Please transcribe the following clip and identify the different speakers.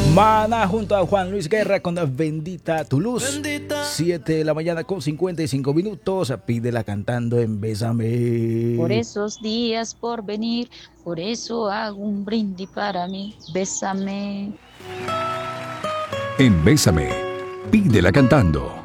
Speaker 1: Maná junto a Juan Luis Guerra con Bendita tu luz. 7 de la mañana con 55 minutos. Pídela cantando en
Speaker 2: Por
Speaker 1: Bésame.
Speaker 2: esos días por venir, por eso hago un brindis para mí. Bésame.
Speaker 3: En Bésame, pídela cantando.